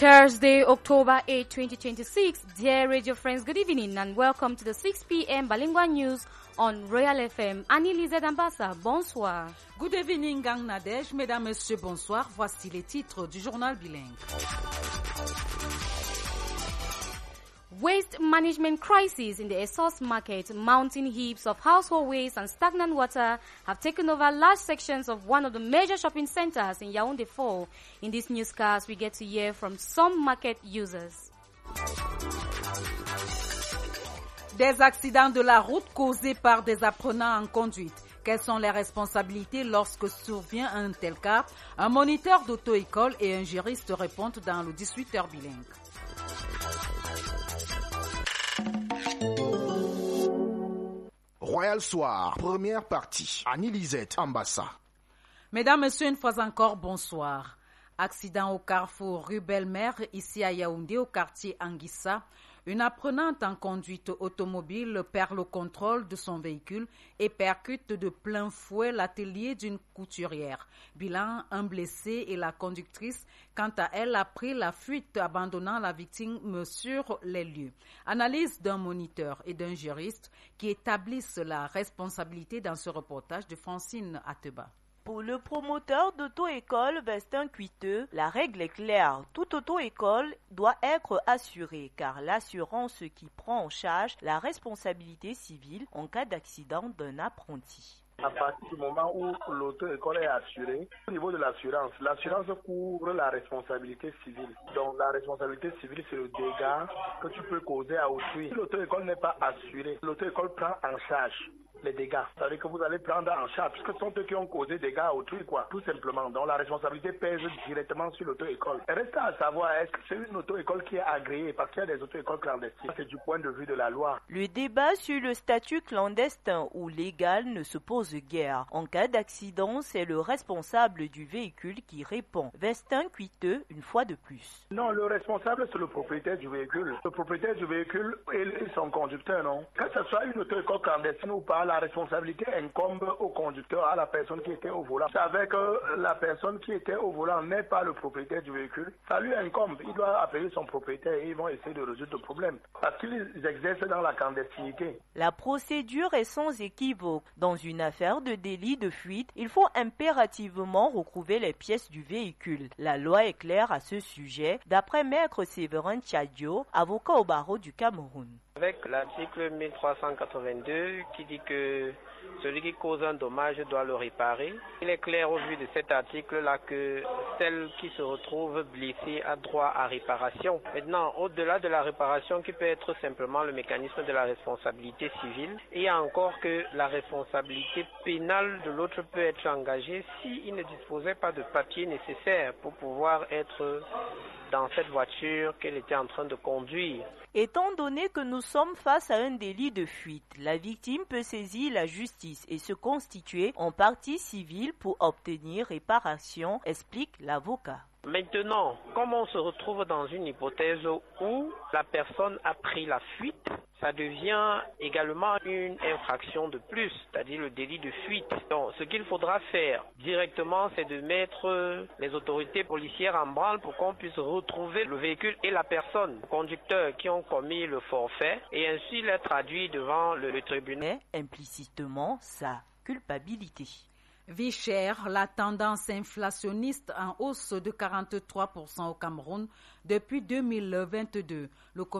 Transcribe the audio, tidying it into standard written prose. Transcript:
Thursday, October 8, 2026. Dear radio friends, good evening and welcome to the 6 p.m. Bilingual News on Royal FM. Annie Lizette Ambassa, bonsoir. Good evening, Gang Nadej. Mesdames, Messieurs, bonsoir. Voici les titres du journal bilingue. Waste management crisis in the Essos market, mounting heaps of household waste and stagnant water have taken over large sections of one of the major shopping centers in Yaoundé 4. In this newscast, we get to hear from some market users. Des accidents de la route causés par des apprenants en conduite. Quelles sont les responsabilités lorsque survient un tel cas? Un moniteur d'auto-école et un juriste répondent dans le 18h bilingue. Royal Soir, première partie. Annie Lizette Ambassa. Mesdames, Messieurs, une fois encore, bonsoir. Accident au carrefour rue Belle-Mère, ici à Yaoundé, au quartier Anguissa. Une apprenante en conduite automobile perd le contrôle de son véhicule et percute de plein fouet l'atelier d'une couturière. Bilan, un blessé et la conductrice, quant à elle, a pris la fuite, abandonnant la victime sur les lieux. Analyse d'un moniteur et d'un juriste qui établissent la responsabilité dans ce reportage de Francine Ateba. Pour le promoteur d'auto-école Vestin Cuiteux, la règle est claire. Toute auto-école doit être assurée car l'assurance qui prend en charge la responsabilité civile en cas d'accident d'un apprenti. À partir du moment où l'auto-école est assurée, au niveau de l'assurance couvre la responsabilité civile. Donc la responsabilité civile, c'est le dégât que tu peux causer à autrui. Si l'auto-école n'est pas assurée, l'auto-école prend en charge les dégâts. Ça veut dire que vous allez prendre en charge, puisque ce sont eux qui ont causé des dégâts à autrui, quoi, tout simplement. Donc la responsabilité pèse directement sur l'auto-école. Il reste à savoir, est-ce que c'est une auto-école qui est agréée, parce qu'il y a des auto-écoles clandestines. C'est du point de vue de la loi. Le débat sur le statut clandestin ou légal ne se pose guère. En cas d'accident, c'est le responsable du véhicule qui répond. Vestin Cuiteux, une fois de plus. Non, le responsable, c'est le propriétaire du véhicule. Le propriétaire du véhicule et son conducteur, non. Que ce soit une auto-école clandestine ou pas, la responsabilité incombe au conducteur, à la personne qui était au volant. Vous savez que la personne qui était au volant n'est pas le propriétaire du véhicule. Ça lui incombe. Il doit appeler son propriétaire et ils vont essayer de résoudre le problème. Parce qu'ils exercent dans la clandestinité. La procédure est sans équivoque. Dans une affaire de délit de fuite, il faut impérativement retrouver les pièces du véhicule. La loi est claire à ce sujet, d'après Maître Séverin Tchadio, avocat au barreau du Cameroun. Avec l'article 1382 qui dit que celui qui cause un dommage doit le réparer, il est clair au vu de cet article-là que celle qui se retrouve blessée a droit à réparation. Maintenant, au-delà de la réparation qui peut être simplement le mécanisme de la responsabilité civile, il y a encore que la responsabilité pénale de l'autre peut être engagée s'il ne disposait pas de papiers nécessaires pour pouvoir être dans cette voiture qu'elle était en train de conduire. Étant donné que nous sommes face à un délit de fuite, la victime peut saisir la justice et se constituer en partie civile pour obtenir réparation, explique l'avocat. Maintenant, comme on se retrouve dans une hypothèse où la personne a pris la fuite, ça devient également une infraction de plus, c'est-à-dire le délit de fuite. Donc, ce qu'il faudra faire directement, c'est de mettre les autorités policières en branle pour qu'on puisse retrouver le véhicule et la personne, le conducteur qui ont commis le forfait, et ainsi les traduire devant le tribunal. Mais implicitement sa culpabilité. Vie chère, la tendance inflationniste en hausse de 43% au Cameroun depuis 2022. Le